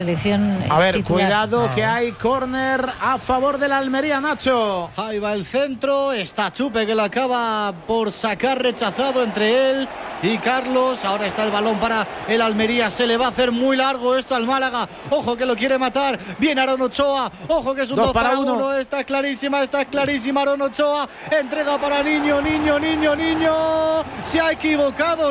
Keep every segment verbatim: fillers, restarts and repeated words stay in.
selección A ver, titular. cuidado Ah. que hay córner a favor de la Almería, Nacho. Ahí va el centro, está Chupe que lo acaba por sacar, rechazado entre él y Carlos. Ahora está el balón para el Almería, se le va a hacer muy largo esto al Málaga. Ojo que lo quiere matar, viene Aaron Ochoa. Ojo que es un Dos dos para para uno. uno. Está clarísima, está clarísima Aaron Ochoa. Entrega para Niño, Niño, Niño, Niño. Se ha equivocado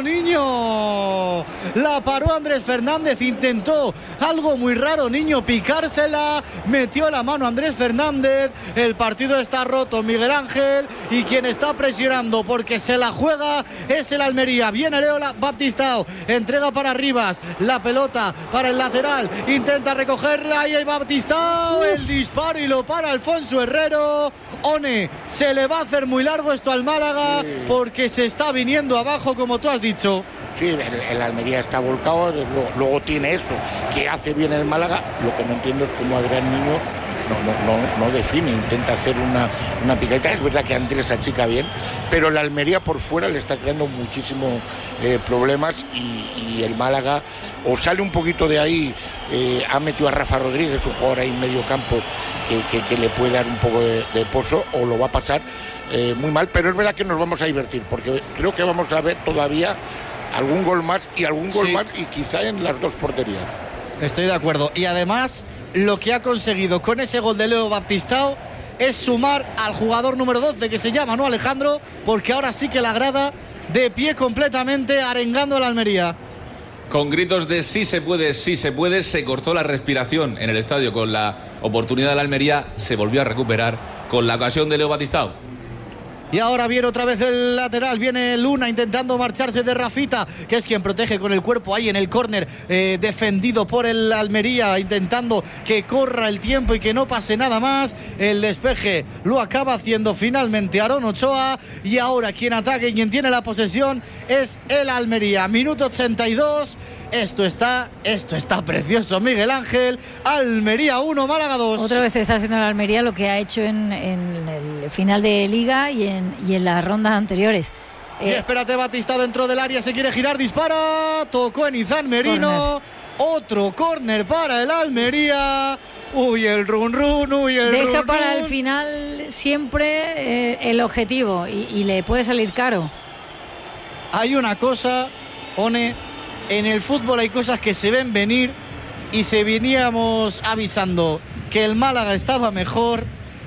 Niño. La paró Andrés Fernández, intentó algo muy raro Niño, picársela, metió la mano Andrés Fernández. El partido está roto, Miguel Ángel, y quien está presionando porque se la juega es el Almería. Viene Leo Baptistao, entrega para Rivas, la pelota para el lateral, intenta recogerla y hay Baptistao, el disparo y lo para Alfonso Herrero. One, se le va a hacer muy largo esto al Málaga, sí, porque se está viniendo abajo como tú has dicho. Sí, el, el Almería está volcado, luego, luego tiene eso, que hace bien el Málaga. Lo que no entiendo es cómo Adrián Niño no, no, no, no define, intenta hacer una, una picadita. Es verdad que Andrés achica bien, pero el Almería por fuera le está creando muchísimos eh, problemas y, y el Málaga o sale un poquito de ahí. Eh, ha metido a Rafa Rodríguez, un jugador ahí en medio campo que, que, que le puede dar un poco de, de pozo, o lo va a pasar eh, muy mal, pero es verdad que nos vamos a divertir porque creo que vamos a ver todavía algún gol más y algún gol sí. más y quizá en las dos porterías. Estoy de acuerdo. Y además lo que ha conseguido con ese gol de Leo Baptistao es sumar al jugador número doce, que se llama, ¿no, Alejandro? Porque ahora sí que la grada de pie completamente arengando a la Almería. Con gritos de sí se puede, sí se puede, se cortó la respiración en el estadio con la oportunidad de la Almería, se volvió a recuperar con la ocasión de Leo Baptistao. Y ahora viene otra vez el lateral, viene Luna intentando marcharse de Rafita, que es quien protege con el cuerpo ahí en el córner, eh, defendido por el Almería, intentando que corra el tiempo y que no pase nada más. El despeje lo acaba haciendo finalmente Aaron Ochoa, y ahora quien ataca y quien tiene la posesión es el Almería. Minuto ochenta y dos. Esto está, esto está precioso, Miguel Ángel. Almería uno, Málaga dos. Otra vez está haciendo la Almería lo que ha hecho en, en el final de Liga y en, y en las rondas anteriores. Eh, y espérate, Batista dentro del área, se quiere girar, dispara. Tocó en Izan Merino. Corner. Otro córner para el Almería. Uy, el run run, uy, el Deja run, para run. el final siempre eh, el objetivo y, y le puede salir caro. Hay una cosa, One, en el fútbol hay cosas que se ven venir y se veníamos avisando que el Málaga estaba mejor.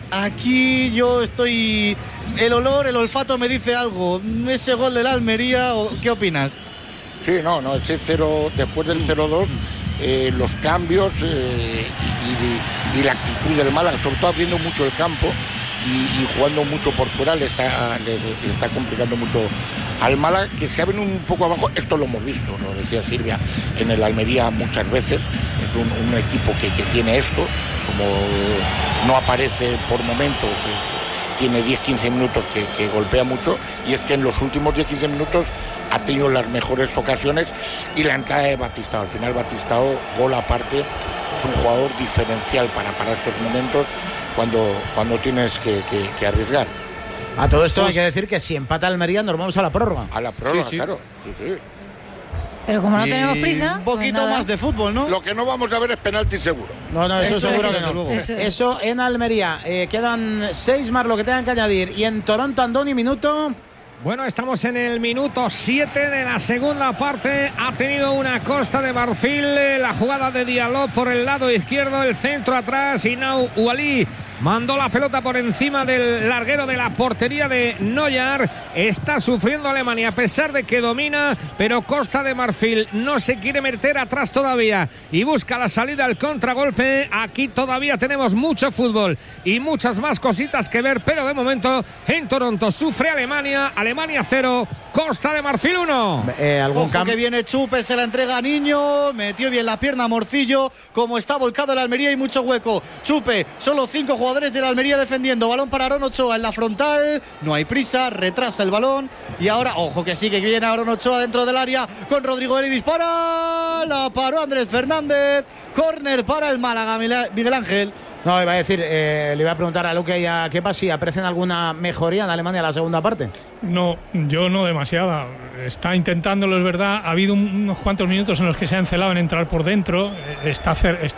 Aquí yo estoy... El olor, el olfato me dice algo. Ese gol del Almería, ¿qué opinas? Sí, no, no, ese cero, después del cero dos, eh, los cambios eh, y, y, y la actitud del Málaga, sobre todo abriendo mucho el campo y, y jugando mucho por fuera, le está, le, le está complicando mucho al Málaga, que se abren un poco abajo. Esto lo hemos visto, lo decía Silvia, en el Almería muchas veces. Es un, un equipo que, que tiene esto, como no aparece por momentos, eh, tiene diez quince minutos que, que golpea mucho, y es que en los últimos diez quince minutos ha tenido las mejores ocasiones, y la entrada de Batistao, al final Batistao, gol aparte, es un jugador diferencial para, para estos momentos cuando, cuando tienes que, que, que arriesgar. A todo esto pues, hay que decir que si empata Almería nos vamos a la prórroga. A la prórroga, sí, sí. claro. Sí, sí. Pero como no y tenemos prisa, un poquito pues más de fútbol, ¿no? Lo que no vamos a ver es penalti seguro. No, no, eso, eso seguro es, que no. Eso, eso en Almería. Eh, quedan seis más lo que tengan que añadir. Y en Toronto, Andoni, minuto. Bueno, estamos en el minuto siete de la segunda parte. Ha tenido una Costa de Marfil, la jugada de Diallo por el lado izquierdo, el centro atrás, y Nau Uali mandó la pelota por encima del larguero de la portería de Neuer. Está sufriendo Alemania a pesar de que domina, pero Costa de Marfil no se quiere meter atrás todavía y busca la salida al contragolpe. Aquí todavía tenemos mucho fútbol y muchas más cositas que ver, pero de momento en Toronto sufre Alemania. Alemania cero, Costa de Marfil uno. Eh, ¿algún Ojo cambio? Que viene Chupe, se la entrega a Niño, metió bien la pierna a Morcillo. Como está volcado el Almería, hay mucho hueco. Chupe, solo cinco jugadores de la Almería defendiendo. Balón para Aaron Ochoa en la frontal, no hay prisa, retrasa el balón. Y ahora, ojo que sí, que viene Aaron Ochoa dentro del área con Rodrigo Eli, dispara, la paró Andrés Fernández. Córner para el Málaga, Miguel Ángel. No, iba a decir, eh, le iba a preguntar a Luque y a Kepa si aprecian alguna mejoría en Alemania en la segunda parte. No, yo no demasiada. Está intentándolo, es verdad. Ha habido unos cuantos minutos en los que se ha encelado en entrar por dentro. Está, está